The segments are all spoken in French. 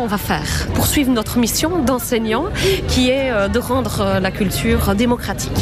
on va faire? Poursuivre notre mission d'enseignant qui est de rendre la culture démocratique.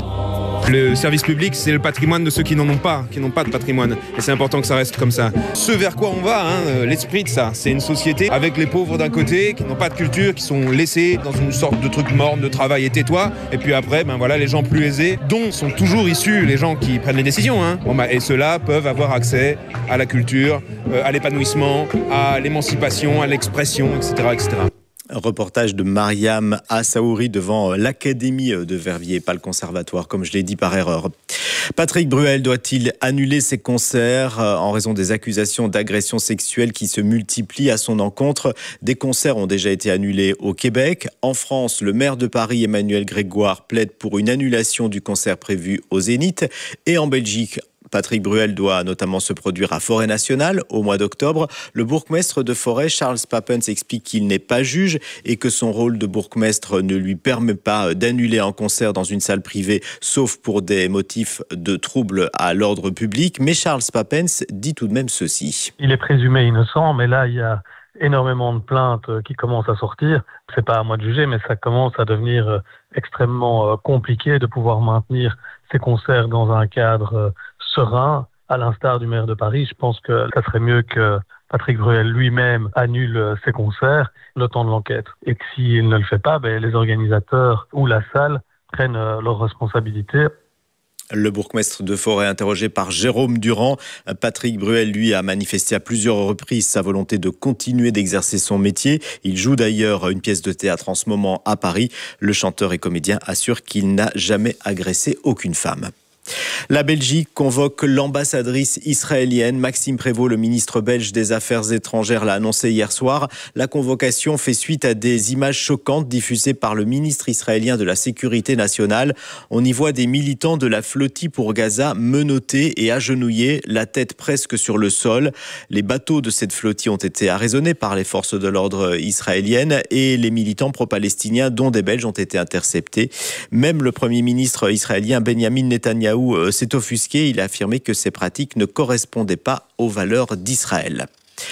Le service public, c'est le patrimoine de ceux qui n'en ont pas, qui n'ont pas de patrimoine. Et c'est important que ça reste comme ça. Ce vers quoi on va, l'esprit de ça, c'est une société avec les pauvres d'un côté, qui n'ont pas de culture, qui sont laissés dans une sorte de truc morne de travail et tais-toi. Et puis après, les gens plus aisés, dont sont toujours issus les gens qui prennent les décisions. Et ceux-là peuvent avoir accès à la culture, à l'épanouissement, à l'émancipation, à l'expression, etc., etc. Un reportage de Mariam Assaouri devant l'Académie de Verviers, pas le conservatoire, comme je l'ai dit par erreur. Patrick Bruel doit-il annuler ses concerts en raison des accusations d'agression sexuelle qui se multiplient à son encontre? Des concerts ont déjà été annulés au Québec. En France, le maire de Paris, Emmanuel Grégoire, plaide pour une annulation du concert prévu au Zénith. Et en Belgique, Patrick Bruel doit notamment se produire à Forêt Nationale au mois d'octobre. Le bourgmestre de Forêt, Charles Papens, explique qu'il n'est pas juge et que son rôle de bourgmestre ne lui permet pas d'annuler un concert dans une salle privée, sauf pour des motifs de troubles à l'ordre public. Mais Charles Papens dit tout de même ceci. Il est présumé innocent, mais là, il y a énormément de plaintes qui commencent à sortir. C'est pas à moi de juger, mais ça commence à devenir extrêmement compliqué de pouvoir maintenir ces concerts dans un cadre serein, à l'instar du maire de Paris. Je pense que ça serait mieux que Patrick Bruel lui-même annule ses concerts le temps de l'enquête. Et que s'il ne le fait pas, les organisateurs ou la salle prennent leurs responsabilités. Le bourgmestre de Forêt, interrogé par Jérôme Durand. Patrick Bruel, lui, a manifesté à plusieurs reprises sa volonté de continuer d'exercer son métier. Il joue d'ailleurs une pièce de théâtre en ce moment à Paris. Le chanteur et comédien assure qu'il n'a jamais agressé aucune femme. La Belgique convoque l'ambassadrice israélienne. Maxime Prévost, le ministre belge des Affaires étrangères, l'a annoncé hier soir. La convocation fait suite à des images choquantes diffusées par le ministre israélien de la Sécurité nationale. On y voit des militants de la flottille pour Gaza menottés et agenouillés, la tête presque sur le sol. Les bateaux de cette flottille ont été arraisonnés par les forces de l'ordre israéliennes et les militants pro-palestiniens, dont des Belges, ont été interceptés. Même le Premier ministre israélien Benjamin Netanyahou s'est offusqué. Il a affirmé que ces pratiques ne correspondaient pas aux valeurs d'Israël.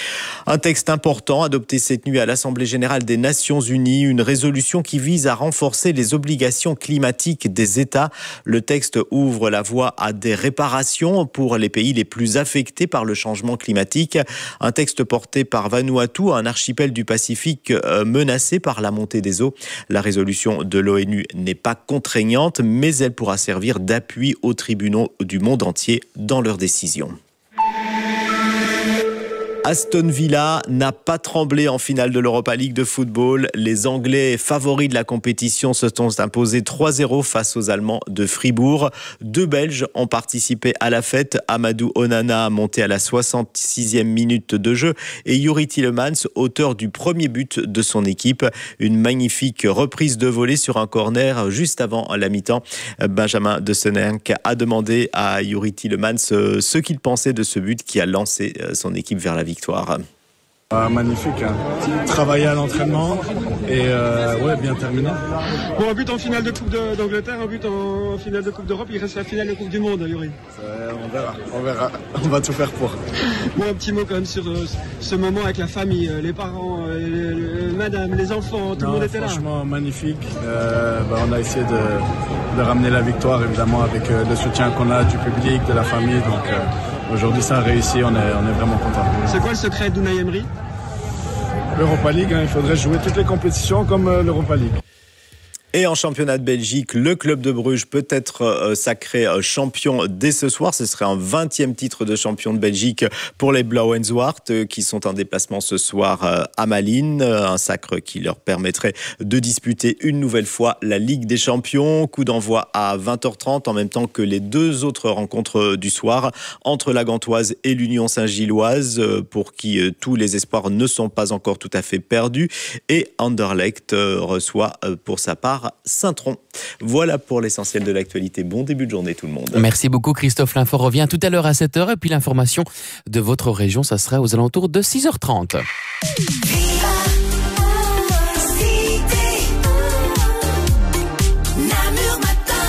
Un texte important adopté cette nuit à l'Assemblée générale des Nations unies, une résolution qui vise à renforcer les obligations climatiques des États. Le texte ouvre la voie à des réparations pour les pays les plus affectés par le changement climatique. Un texte porté par Vanuatu, un archipel du Pacifique menacé par la montée des eaux. La résolution de l'ONU n'est pas contraignante, mais elle pourra servir d'appui aux tribunaux du monde entier dans leurs décisions. Aston Villa n'a pas tremblé en finale de l'Europa League de football. Les Anglais, favoris de la compétition, se sont imposés 3-0 face aux Allemands de Fribourg. 2 Belges ont participé à la fête. Amadou Onana, monté à la 66e minute de jeu, et Youri Tielemans, auteur du premier but de son équipe. Une magnifique reprise de volée sur un corner juste avant la mi-temps. Benjamin De Senenck a demandé à Youri Tielemans ce qu'il pensait de ce but qui a lancé son équipe vers la victoire. Magnifique, travailler à l'entraînement et bien terminé. Bon, un but en finale de Coupe d'Angleterre, un but en finale de Coupe d'Europe, il reste la finale de Coupe du Monde, Yuri. On verra, on va tout faire pour. Bon, un petit mot quand même sur ce moment avec la famille, les parents, madame, les enfants, tout le monde était là. Franchement magnifique, on a essayé de ramener la victoire évidemment avec le soutien qu'on a du public, de la famille, donc aujourd'hui ça a réussi, on est vraiment content. C'est quoi le secret d'Unai Emery? L'Europa League, il faudrait jouer toutes les compétitions comme l'Europa League. Et en championnat de Belgique, le club de Bruges peut être sacré champion dès ce soir. Ce serait un 20e titre de champion de Belgique pour les Blauw-en-Zwart qui sont en déplacement ce soir à Malines. Un sacre qui leur permettrait de disputer une nouvelle fois la Ligue des Champions. Coup d'envoi à 20h30 en même temps que les 2 autres rencontres du soir entre la Gantoise et l'Union Saint-Gilloise pour qui tous les espoirs ne sont pas encore tout à fait perdus. Et Anderlecht reçoit pour sa part Saint-Tron. Voilà pour l'essentiel de l'actualité. Bon début de journée tout le monde. Merci beaucoup Christophe. L'info revient tout à l'heure à 7h et puis l'information de votre région, ça sera aux alentours de 6h30. Avec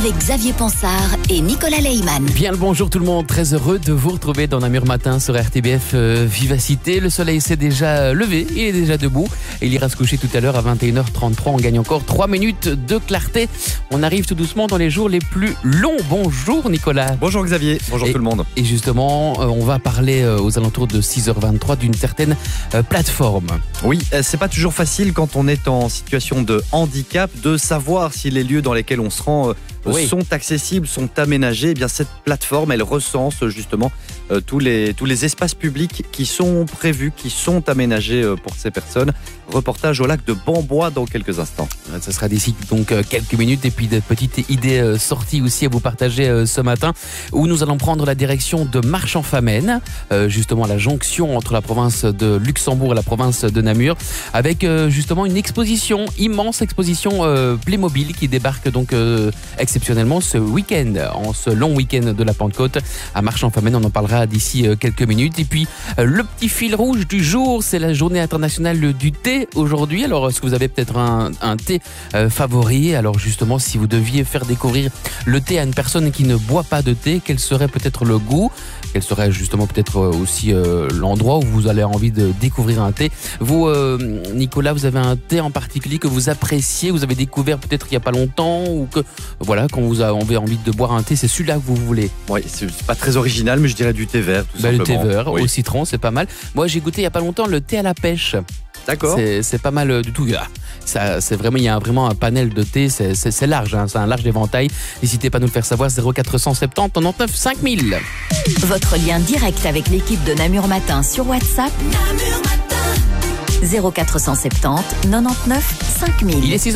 avec Xavier Pansard et Nicolas Leyman. Bien le bonjour tout le monde, très heureux de vous retrouver dans Namur Matin sur RTBF Vivacité. Le soleil s'est déjà levé, il est déjà debout et il ira se coucher tout à l'heure à 21h33. On gagne encore 3 minutes de clarté. On arrive tout doucement dans les jours les plus longs. Bonjour Nicolas. Bonjour Xavier, bonjour tout le monde. Et justement, on va parler aux alentours de 6h23 d'une certaine plateforme. Oui, c'est pas toujours facile quand on est en situation de handicap de savoir si les lieux dans lesquels on se rend sont accessibles, sont aménagés. Eh bien, cette plateforme, elle recense justement tous les espaces publics qui sont prévus, qui sont aménagés pour ces personnes. Reportage au lac de Bambois dans quelques instants. Ça sera d'ici donc quelques minutes et puis des petites idées sorties aussi à vous partager ce matin où nous allons prendre la direction de Marche-en-Famenne, justement à la jonction entre la province de Luxembourg et la province de Namur, avec justement une exposition, immense exposition Playmobil qui débarque donc exceptionnellement ce week-end, en ce long week-end de la Pentecôte à Marche-en-Famenne. On en parlera d'ici quelques minutes. Et puis le petit fil rouge du jour, c'est la journée internationale du thé aujourd'hui. Alors est-ce que vous avez peut-être un thé favori? Alors justement, si vous deviez faire découvrir le thé à une personne qui ne boit pas de thé, quel serait peut-être le goût? Quel serait justement peut-être aussi l'endroit où vous avez envie de découvrir un thé? Vous, Nicolas, vous avez un thé en particulier que vous appréciez, vous avez découvert peut-être il n'y a pas longtemps, ou que voilà, quand vous avez envie de boire un thé, c'est celui-là que vous voulez? Oui, c'est pas très original, mais je dirais du thé vert, tout simplement. Le thé vert, oui. Au citron, c'est pas mal. Moi, j'ai goûté il n'y a pas longtemps le thé à la pêche. D'accord. C'est pas mal du tout. Ça, c'est vraiment, il y a vraiment un panel de thé, c'est large, hein, c'est un large éventail. N'hésitez pas à nous le faire savoir, 0470 99 5000. Votre lien direct avec l'équipe de Namur Matin sur WhatsApp. Namur Matin. 0470 99 5000. Il est 6h.